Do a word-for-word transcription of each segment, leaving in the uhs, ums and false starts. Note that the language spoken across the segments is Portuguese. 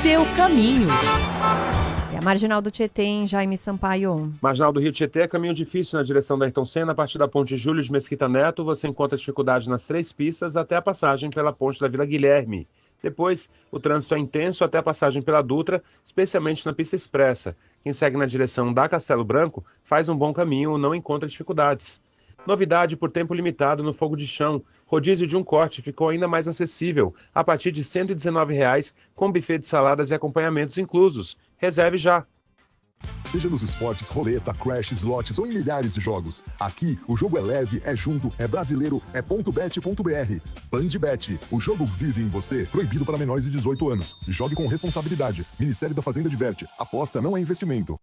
seu caminho. E a Marginal do Tietê, em Jaime Sampaio. Marginal do Rio Tietê é caminho difícil na direção da Ayrton Senna. A partir da ponte Júlio de Mesquita Neto, você encontra dificuldade nas três pistas até a passagem pela ponte da Vila Guilherme. Depois, o trânsito é intenso até a passagem pela Dutra, especialmente na pista expressa. Quem segue na direção da Castelo Branco faz um bom caminho ou não encontra dificuldades. Novidade por tempo limitado no fogo de chão. Rodízio de um corte ficou ainda mais acessível, a partir de cento e dezenove reais, com buffet de saladas e acompanhamentos inclusos. Reserve já! Seja nos esportes, roleta, crash, slots ou em milhares de jogos. Aqui, o jogo é leve, é junto, é brasileiro, é ponto bet ponto b r. Bandbet, o jogo vive em você. Proibido para menores de dezoito anos. Jogue com responsabilidade. Ministério da Fazenda diverte. Aposta não é investimento.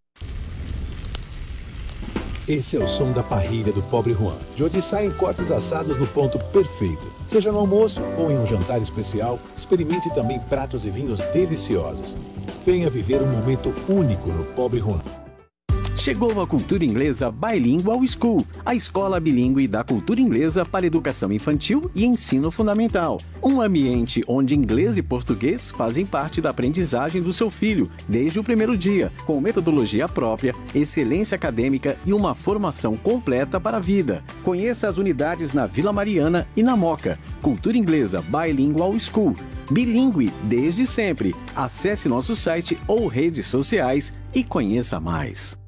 Esse é o som da parrilha do Pobre Juan, de onde saem cortes assados no ponto perfeito. Seja no almoço ou em um jantar especial, experimente também pratos e vinhos deliciosos. Venha viver um momento único no Pobre Juan. Chegou a Cultura Inglesa Bilingual School, a escola bilíngue da cultura inglesa para educação infantil e ensino fundamental. Um ambiente onde inglês e português fazem parte da aprendizagem do seu filho desde o primeiro dia, com metodologia própria, excelência acadêmica e uma formação completa para a vida. Conheça as unidades na Vila Mariana e na Moca. Cultura Inglesa Bilingual School. Bilíngue desde sempre. Acesse nosso site ou redes sociais e conheça mais.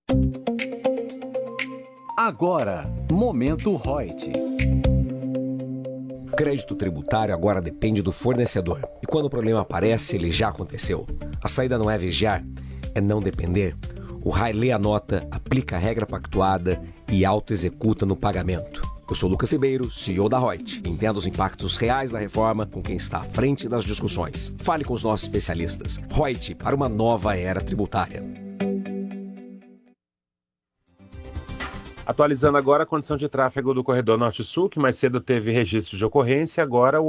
Agora, Momento Reut. Crédito tributário agora depende do fornecedor. E quando o problema aparece, ele já aconteceu. A saída não é vigiar, é não depender. O R A I lê a nota, aplica a regra pactuada e auto-executa no pagamento. Eu sou Lucas Ribeiro, C E O da Reut. Entenda os impactos reais da reforma com quem está à frente das discussões. Fale com os nossos especialistas. Reut, para uma nova era tributária. Atualizando agora a condição de tráfego do corredor Norte-Sul, que mais cedo teve registro de ocorrência, agora o